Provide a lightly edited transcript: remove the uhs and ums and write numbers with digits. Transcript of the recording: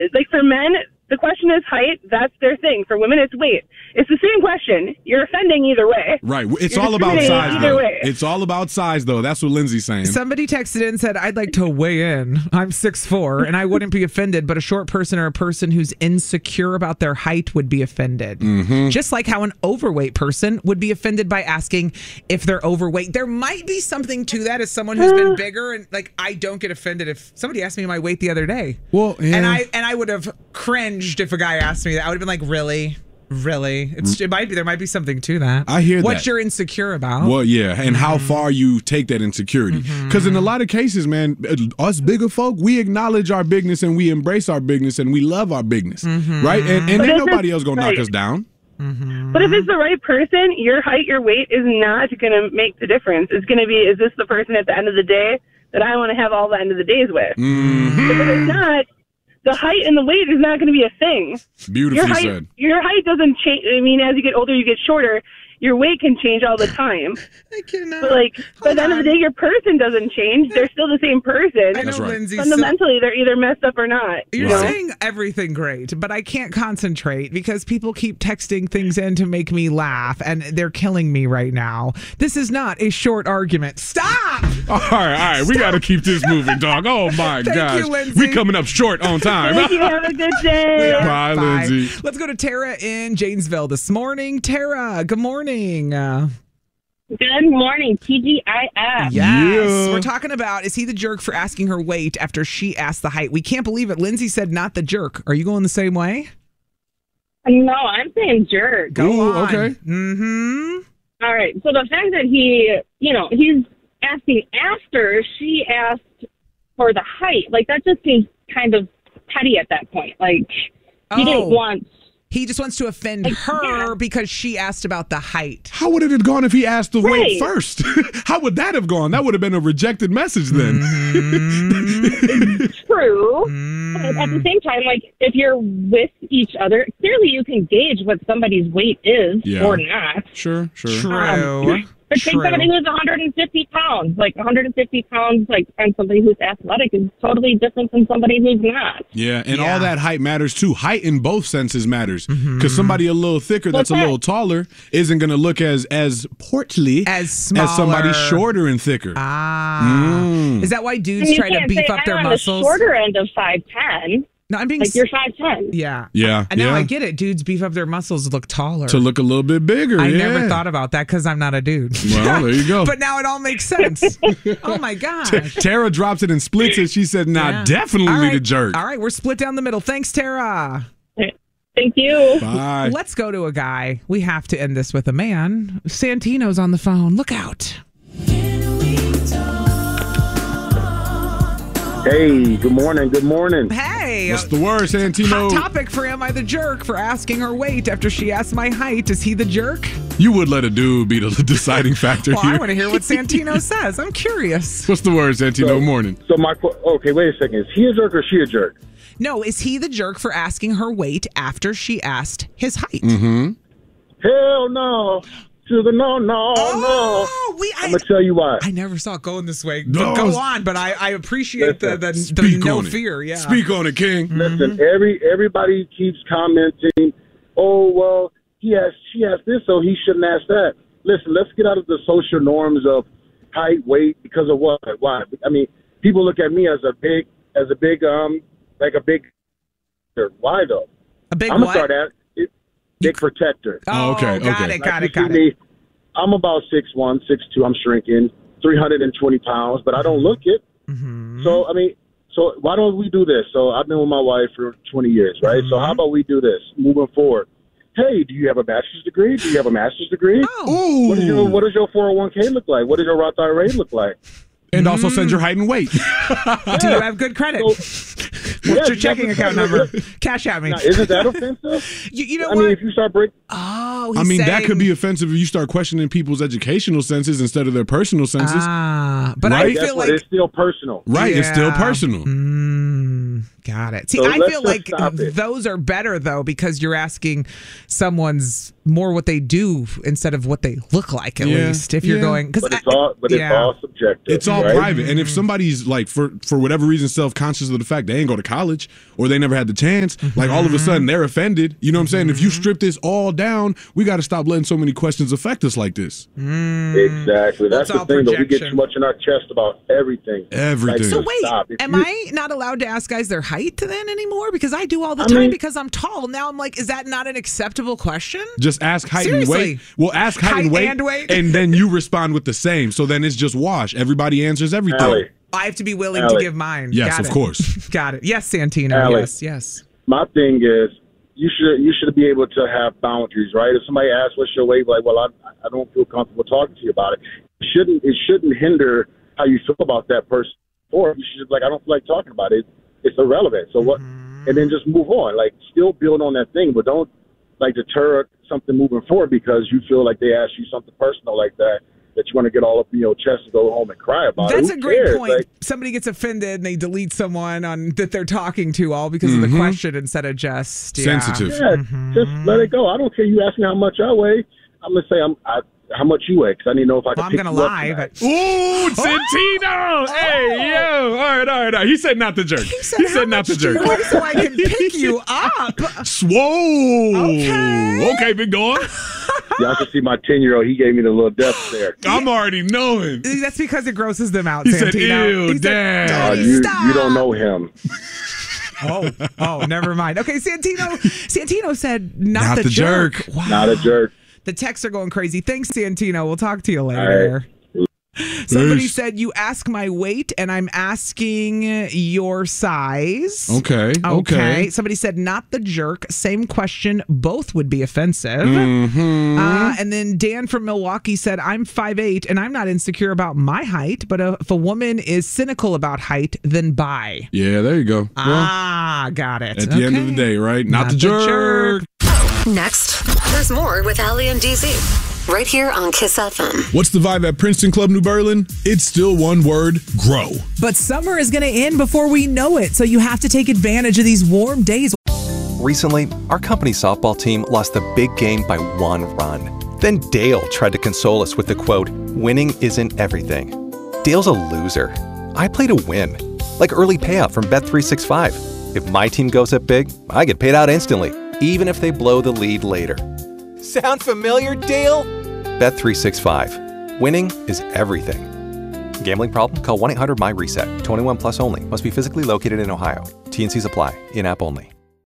Like for men, the question is height. That's their thing. For women, it's weight. It's the same question. You're offending either way. Right. It's all about size, though. It's all about size, though. That's what Lindsay's saying. Somebody texted in and said, I'd like to weigh in. I'm 6'4", and I wouldn't be offended, but a short person or a person who's insecure about their height would be offended. Mm-hmm. Just like how an overweight person would be offended by asking if they're overweight. There might be something to that as someone who's been bigger, and like I don't get offended if somebody asked me my weight the other day. Well, yeah. And I would have cringed if a guy asked me that. I would have been like, really? It might be. There might be something to that. I hear that. What you're insecure about. Well, yeah, and how far you take that insecurity. Because in a lot of cases, man, us bigger folk, we acknowledge our bigness and we embrace our bigness and we love our bigness, right? And ain't nobody else gonna knock us down. But if it's the right person, your height, your weight is not going to make the difference. It's going to be, is this the person at the end of the day that I want to have all the end of the days with? If it's not, the height and the weight is not going to be a thing. Beautifully said. Your height doesn't change. I mean, as you get older, you get shorter. Your weight can change all the time. I cannot. But by the end of the day, your person doesn't change. They're still the same person. I know, right. Lindsay. Fundamentally, they're either messed up or not. You're saying everything great, but I can't concentrate because people keep texting things in to make me laugh, and they're killing me right now. This is not a short argument. Stop! All right. We got to keep this moving, dog. Oh, my gosh. We coming up short on time. Thank you. Have a good day. Bye, Lindsay. Let's go to Tara in Janesville this morning. Tara, good morning. Good morning, TGIF. Yes. Yeah. We're talking about, is he the jerk for asking her weight after she asked the height? We can't believe it. Lindsay said not the jerk. Are you going the same way? No, I'm saying jerk. Go on. Okay. All right. So the fact that he's asking after she asked for the height, like that just seems kind of petty at that point. Like he didn't want... He just wants to offend her because she asked about the height. How would it have gone if he asked the weight first? How would that have gone? That would have been a rejected message then. True. But at the same time, like, if you're with each other, clearly you can gauge what somebody's weight is or not. Sure. True. But take somebody who's 150 pounds. Like, 150 pounds, like, and somebody who's athletic is totally different than somebody who's not. Yeah, and all that height matters, too. Height in both senses matters. Because somebody a little thicker that's a little taller isn't going to look as portly as somebody shorter and thicker. Is that why dudes try to beef up their muscles? The shorter end of 5'10". No, I'm being like you're 5'10". Yeah. And now I get it. Dudes beef up their muscles to look taller. To look a little bit bigger. I never thought about that because I'm not a dude. Well, there you go. But now it all makes sense. Oh my gosh. Tara drops it and splits it. She said, definitely the jerk. All right, we're split down the middle. Thanks, Tara. Thank you. Bye. Let's go to a guy. We have to end this with a man. Santino's on the phone. Look out. Hey, good morning. Hey. What's the word, Santino? Hot topic for Am I the Jerk for asking her weight after she asked my height. Is he the jerk? You would let a dude be the deciding factor well, here. I want to hear what Santino says. I'm curious. What's the word, Santino? Morning. So okay, wait a second. Is he a jerk or she a jerk? No, is he the jerk for asking her weight after she asked his height? Hell no. To the no. I'm going to tell you why. I never saw it going this way. No. Go on, but I appreciate the no fear. Yeah. Speak on it, King. Listen, everybody keeps commenting, oh, well, she asked this, so he shouldn't ask that. Listen, let's get out of the social norms of height, weight, because of what? Why? I mean, people look at me as a big, why though? A big I'm what? going to start at big protector. Oh, okay. Got it. Me, I'm about 6'1", 6'2", I'm shrinking, 320 pounds, but I don't look it. So, I mean, why don't we do this? So I've been with my wife for 20 years, right? So how about we do this moving forward? Hey, do you have a bachelor's degree? Do you have a master's degree? Oh. What does your 401k look like? What does your Roth IRA look like? And also send your height and weight. Do you have good credit? What's your checking account number? Cash at me. Now, isn't that offensive? You know what? I mean, if you start breaking... Oh, that could be offensive if you start questioning people's educational senses instead of their personal senses. But right? I feel like... It's still personal. Right, it's still personal. Got it. See, So I let's feel just like stop it. those are better, though, because you're asking someone's more what they do instead of what they look like, at Yeah, least. If you're yeah. going, But it's all subjective. It's all right? private. And if somebody's like, for whatever reason, self-conscious of the fact they ain't go to college or they never had the chance, like all of a sudden they're offended. You know what I'm saying? If you strip this all down, we got to stop letting so many questions affect us like this. Exactly. That's the all thing, though. We get projection. too much in our chest about everything. Everything. So just wait, stop. If am you- I not allowed to ask guys their height then anymore? Because I do all the I time mean- because I'm tall. Now I'm like, is that not an acceptable question? Just ask height Seriously. and weight. Well, ask height, Height and, weight, and weight? and then you respond with the same. So then it's just wash. Everybody answers everything. Allie, I have to be willing to Allie. give mine. Yes, Got of it. course. Got it. Yes, Santino. Allie. Yes. my thing is you should be able to have boundaries, right? If somebody asks what's your weight, like, well, I don't feel comfortable talking to you about it. It shouldn't hinder how you feel about that person. Or you should like, I don't feel like talking about it. It's irrelevant. So what? And then just move on. Like, still build on that thing, but don't like deter something moving forward because you feel like they asked you something personal like that you want to get all up in your chest and go home and cry about. That's Who a great cares? point. Like, Somebody gets offended and they delete someone that they're talking to all because of the question instead of just Sensitive. yeah, just let it go. I don't care. You ask me how much I weigh. I'm gonna say how much you weigh because I need to know if I can. Well, I'm pick gonna you up lie, tonight. but Ooh, Santino! Hey, yo! All right. He said not the jerk. he said not the jerk. Why, so I can pick you up. Whoa! Okay, big dog. Y'all should see my 10-year-old. He gave me the little death stare. I'm already knowing. That's because it grosses them out, He Santino. said, "Ew, He said, Dad." "Daddy, You stop." don't know him. Oh, never mind. Okay, Santino said not the jerk. Wow. Not a jerk. The texts are going crazy. Thanks, Santino. We'll talk to you later. Somebody Peace. said, you ask my weight, and I'm asking your size. Okay. Somebody said, not the jerk. Same question. Both would be offensive. Mm-hmm. And then Dan from Milwaukee said, I'm 5'8", and I'm not insecure about my height, but if a woman is cynical about height, then bye. Yeah, there you go. Got it. At the end of the day, right? Not the jerk. Next, there's more with Ali and DZ. Right here on Kiss FM. What's the vibe at Princeton Club New Berlin? It's still one word: grow. But summer is going to end before we know it, so you have to take advantage of these warm days. Recently, our company softball team lost the big game by 1 run. Then Dale tried to console us with the quote, "Winning isn't everything." Dale's a loser. I play to win. Like early payout from Bet365. If my team goes up big, I get paid out instantly, even if they blow the lead later. Sound familiar, Dale? Bet365. Winning is everything. Gambling problem? Call 1-800-MY-RESET. 21 plus only. Must be physically located in Ohio. T&Cs apply. In-app only.